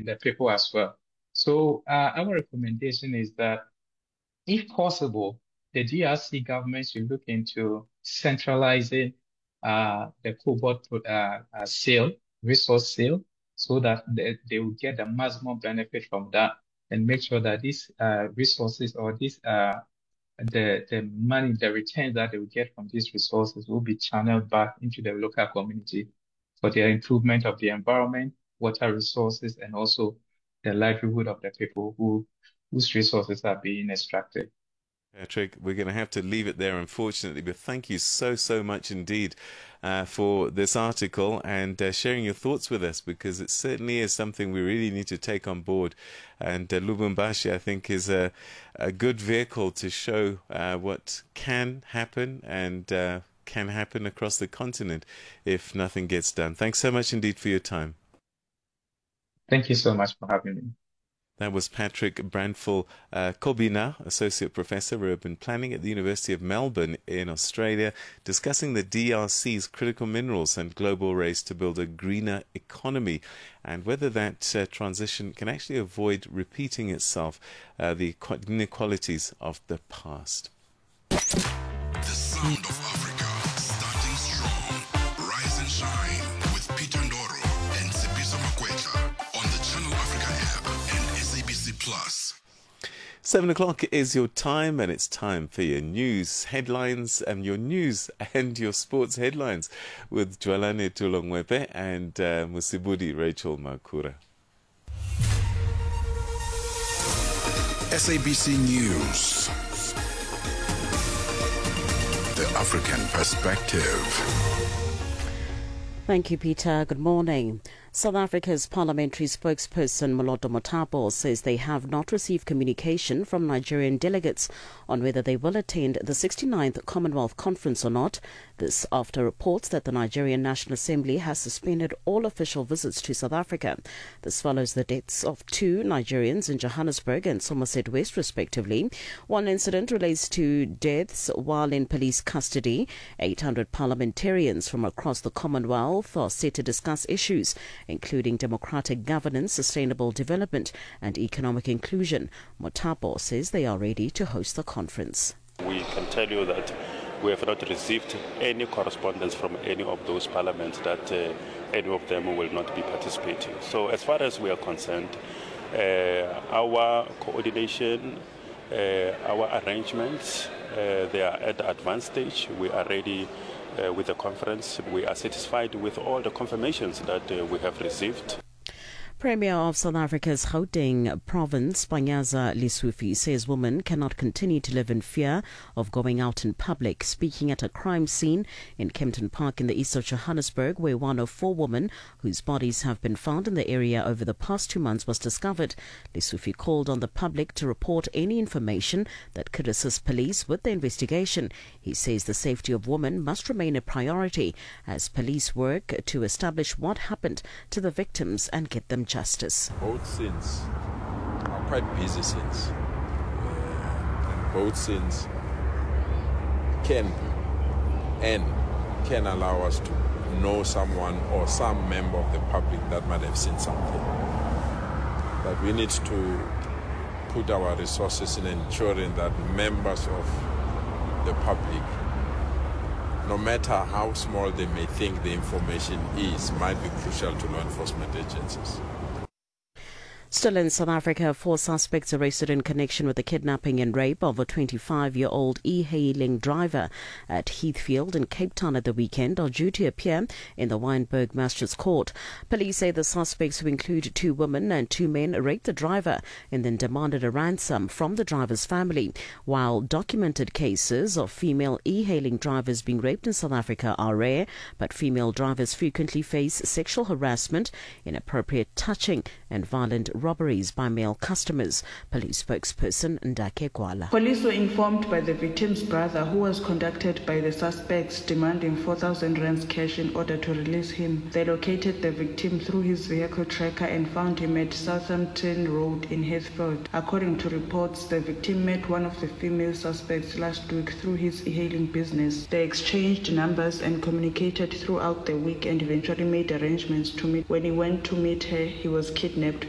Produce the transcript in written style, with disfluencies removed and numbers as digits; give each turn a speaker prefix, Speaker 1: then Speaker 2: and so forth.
Speaker 1: the people as well. So our recommendation is that, if possible, the DRC government should look into centralizing the cobalt sale, resource sale, so that they will get the maximum benefit from that, and make sure that these resources, or the money, the returns that they will get from these resources, will be channeled back into the local community for the improvement of the environment, water resources, and also the livelihood of the people whose resources are being extracted.
Speaker 2: Patrick, we're going to have to leave it there, unfortunately, but thank you so, so much indeed for this article and sharing your thoughts with us, because it certainly is something we really need to take on board. And Lubumbashi, I think, is a good vehicle to show what can happen and can happen across the continent if nothing gets done. Thanks so much indeed for your time.
Speaker 1: Thank you so much for having me.
Speaker 2: That was Patrick Brandful Kobina, Associate Professor of Urban Planning at the University of Melbourne in Australia, discussing the DRC's critical minerals and global race to build a greener economy, and whether that transition can actually avoid repeating itself, the inequalities of the past.
Speaker 3: The sound of Africa, starting strong, rise and shine with Peter Ndoro and Sipiso Makwetla on the Channel Africa app and SABC Plus.
Speaker 2: 7 o'clock is your time, and it's time for your news headlines and your news and your sports headlines with Jwalane Tulongwepe and Musibudi Rachel Makura.
Speaker 3: SABC News. The African Perspective.
Speaker 4: Thank you, Peter. Good morning. South Africa's parliamentary spokesperson Moloto Mothapo says they have not received communication from Nigerian delegates on whether they will attend the 69th Commonwealth Conference or not. This after reports that the Nigerian National Assembly has suspended all official visits to South Africa. This follows the deaths of 2 Nigerians in Johannesburg and Somerset West, respectively. One incident relates to deaths while in police custody. 800 parliamentarians from across the Commonwealth are set to discuss issues including democratic governance, sustainable development and economic inclusion. Mothapo says they are ready to host the conference.
Speaker 5: We can tell you that we have not received any correspondence from any of those parliaments that any of them will not be participating. So as far as we are concerned, our coordination, our arrangements, they are at the advanced stage. We are ready with the conference. We are satisfied with all the confirmations that we have received.
Speaker 4: Premier of South Africa's Gauteng province, Panyaza Lesufi, says women cannot continue to live in fear of going out in public. Speaking at a crime scene in Kempton Park in the east of Johannesburg, where one of 4 women whose bodies have been found in the area over the past 2 months was discovered, Lesufi called on the public to report any information that could assist police with the investigation. He says the safety of women must remain a priority as police work to establish what happened to the victims and get them justice.
Speaker 6: Both scenes are quite busy scenes. And both scenes can allow us to know someone or some member of the public that might have seen something. But we need to put our resources in ensuring that members of the public, no matter how small they may think the information is, might be crucial to law enforcement agencies.
Speaker 4: Still in South Africa, 4 suspects arrested in connection with the kidnapping and rape of a 25-year-old e-hailing driver at Heathfield in Cape Town at the weekend are due to appear in the Wynberg Magistrates Court. Police say the suspects, who include 2 women and 2 men, raped the driver and then demanded a ransom from the driver's family. While documented cases of female e-hailing drivers being raped in South Africa are rare, but female drivers frequently face sexual harassment, inappropriate touching and violent robberies by male customers. Police spokesperson Ndake Gwala.
Speaker 7: Police were informed by the victim's brother, who was contacted by the suspects demanding 4,000 rands cash in order to release him. They located the victim through his vehicle tracker and found him at Southampton Road in Heathfield. According to reports, the victim met one of the female suspects last week through his e-hailing business. They exchanged numbers and communicated throughout the week and eventually made arrangements to meet. When he went to meet her, he was kidnapped